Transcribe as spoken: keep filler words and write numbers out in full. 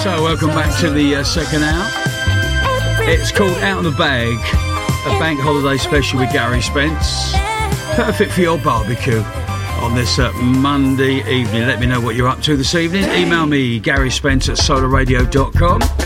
So, welcome back to the uh, second hour. It's called Out of the Bag, a bank holiday special with Gary Spence. Perfect for your barbecue on this uh, Monday evening. Let me know what you're up to this evening. Email me, Gary Spence at solar radio dot com.